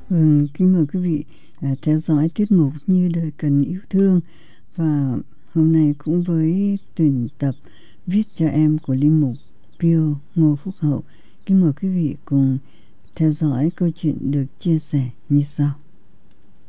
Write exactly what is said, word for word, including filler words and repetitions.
Vâng, kính mời quý vị à, theo dõi tiết mục Như Đời Cần Yêu Thương. Và hôm nay cũng với tuyển tập Viết Cho Em của linh mục Pio Ngô Phúc Hậu. Kính mời quý vị cùng theo dõi câu chuyện được chia sẻ như sau.